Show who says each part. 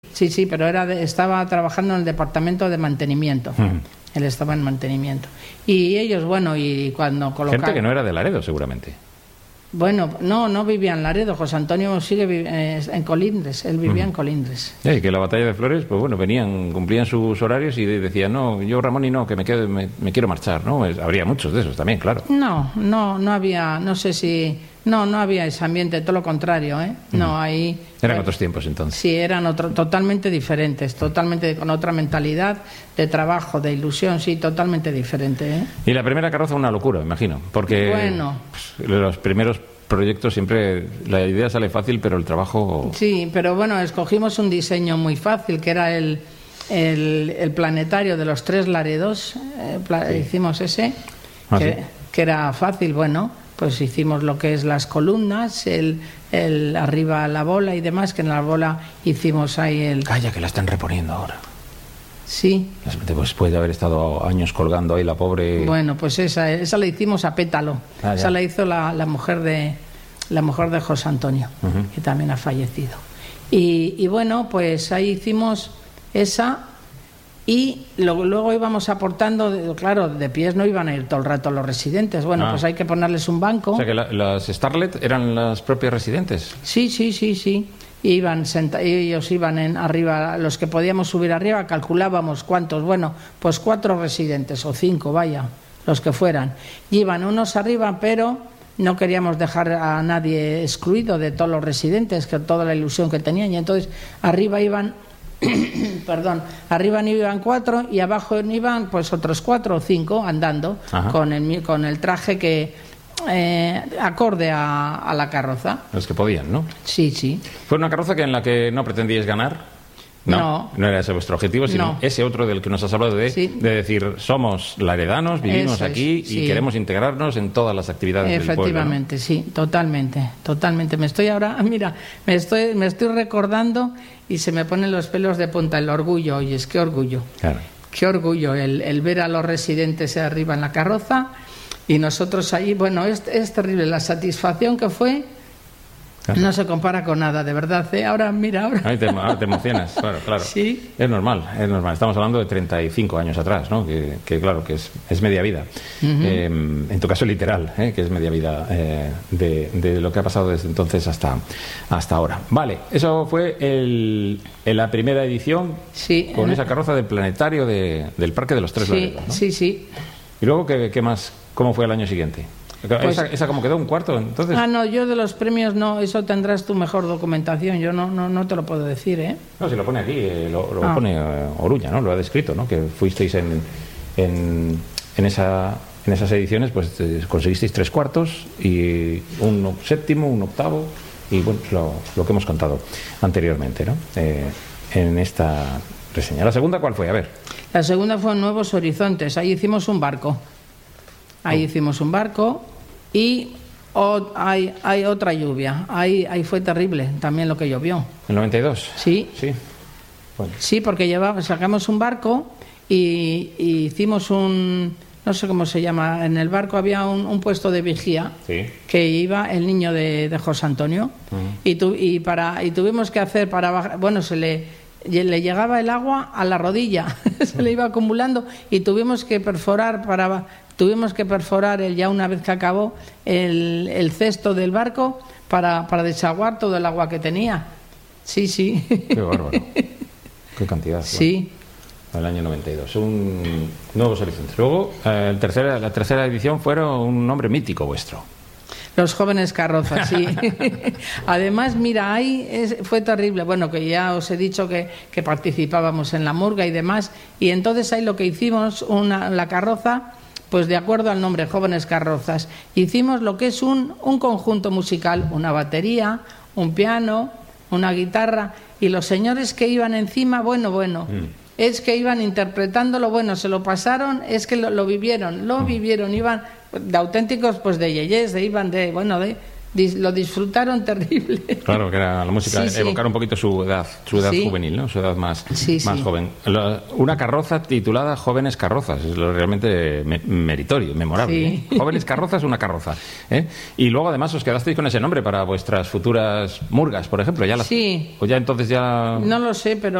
Speaker 1: Sí, pero estaba trabajando en el departamento de mantenimiento. Él estaba en mantenimiento. Y ellos, bueno, y cuando colocaron...
Speaker 2: Gente que no era de Laredo, seguramente.
Speaker 1: Bueno, no vivía en Laredo. José Antonio sigue en Colindres. Él vivía en Colindres.
Speaker 2: Y que la batalla de Flores, pues bueno, cumplían sus horarios y decían, no, yo Ramón y no, que me quiero marchar, ¿no? Habría muchos de esos también, claro.
Speaker 1: No había, no sé si... No había ese ambiente, todo lo contrario, ¿eh? No, ahí...
Speaker 2: Eran otros tiempos entonces.
Speaker 1: Sí, eran totalmente diferentes, totalmente con otra mentalidad de trabajo, de ilusión, sí, totalmente diferente, ¿eh?
Speaker 2: Y la primera carroza una locura, me imagino, porque
Speaker 1: bueno,
Speaker 2: los primeros proyectos siempre la idea sale fácil, pero el trabajo...
Speaker 1: Sí, pero bueno, escogimos un diseño muy fácil, que era el planetario de los 3 Laredos, sí. Hicimos ese, que era fácil, bueno... Pues hicimos lo que es las columnas, el arriba la bola y demás, que en la bola hicimos ahí el...
Speaker 2: Calla, que la están reponiendo ahora.
Speaker 1: Sí.
Speaker 2: Después de haber estado años colgando ahí la pobre...
Speaker 1: Bueno, pues esa la hicimos a pétalo. Esa la hizo la mujer de José Antonio, que también ha fallecido. Y bueno, pues ahí hicimos esa... Y luego íbamos aportando, claro, de pies no iban a ir todo el rato los residentes. Bueno, pues hay que ponerles un banco.
Speaker 2: O sea que las Starlet eran las propias residentes.
Speaker 1: Sí. Ellos iban arriba, los que podíamos subir arriba, calculábamos cuántos. Bueno, pues 4 residentes o 5, vaya, los que fueran. Y iban unos arriba, pero no queríamos dejar a nadie excluido de todos los residentes, que toda la ilusión que tenían. Y entonces arriba iban... arriba iban 4 y abajo iban pues otros 4 o 5 andando con el traje que acorde a la carroza.
Speaker 2: Los que podían, ¿no?
Speaker 1: Sí.
Speaker 2: ¿Fue una carroza en la que no pretendíais ganar? No era ese vuestro objetivo, sino ese otro del que nos has hablado de decir, somos laredanos, vivimos aquí y queremos integrarnos en todas las actividades del pueblo.
Speaker 1: Efectivamente, ¿no? Sí, totalmente. Me estoy recordando y se me ponen los pelos de punta, el orgullo, oyes, qué orgullo.
Speaker 2: Claro.
Speaker 1: Qué orgullo el ver a los residentes arriba en la carroza y nosotros ahí, bueno, es terrible la satisfacción que fue. Claro. No se compara con nada, de verdad, ¿eh? Ahora.
Speaker 2: Ahí te emocionas, claro.
Speaker 1: Sí.
Speaker 2: Es normal. Estamos hablando de 35 años atrás, ¿no? Que claro, que es media vida. En tu caso literal, que es media vida de lo que ha pasado desde entonces hasta ahora. Vale, eso fue en la primera edición, con esa carroza del planetario del Parque de los 3 Laredos, ¿no?
Speaker 1: Sí.
Speaker 2: ¿Y luego qué más? ¿Cómo fue el año siguiente? Pues, ¿Esa como quedó un cuarto entonces?
Speaker 1: No, yo de los premios no, eso tendrás tu mejor documentación, yo no te lo puedo decir, ¿eh?
Speaker 2: No, si lo pone aquí, lo pone Oruña, ¿no? Lo ha descrito, ¿no? Que fuisteis en esas ediciones, pues conseguisteis 3 cuartos y un séptimo, un octavo y bueno, lo que hemos contado anteriormente, ¿no? En esta reseña. ¿La segunda cuál fue? A ver.
Speaker 1: La segunda fue Nuevos Horizontes, ahí hicimos un barco. Y hay otra lluvia. Ahí fue terrible también lo que llovió.
Speaker 2: ¿El 92?
Speaker 1: Sí.
Speaker 2: Bueno.
Speaker 1: Sí, porque sacamos un barco y hicimos no sé cómo se llama, en el barco había un puesto de vigía que iba el niño de José Antonio y tuvimos que hacer para bajar, bueno, le llegaba el agua a la rodilla, se le iba acumulando y tuvimos que perforar ya una vez que acabó el cesto del barco para desaguar todo el agua que tenía. Sí.
Speaker 2: Qué bárbaro. Qué cantidad.
Speaker 1: Sí.
Speaker 2: El año 92. Nuevos Horizontes. Luego, la tercera edición fueron un nombre mítico vuestro.
Speaker 1: Los jóvenes carrozas, sí. Además, mira, ahí fue terrible. Bueno, que ya os he dicho que participábamos en la murga y demás. Y entonces ahí lo que hicimos, la carroza, pues de acuerdo al nombre, Jóvenes Carrozas, hicimos lo que es un conjunto musical, una batería, un piano, una guitarra, y los señores que iban encima, bueno, es que iban interpretándolo, bueno, se lo pasaron, es que lo vivieron, iban de auténticos, pues de yeyes, iban de lo disfrutaron terrible.
Speaker 2: Claro, que era la música, evocar un poquito su edad juvenil, ¿no? Su edad más joven. Una carroza titulada Jóvenes Carrozas, es lo realmente meritorio, memorable. Jóvenes Carrozas, una carroza. Y luego además os quedasteis con ese nombre para vuestras futuras murgas, por ejemplo. O ya entonces ya...
Speaker 1: No lo sé, pero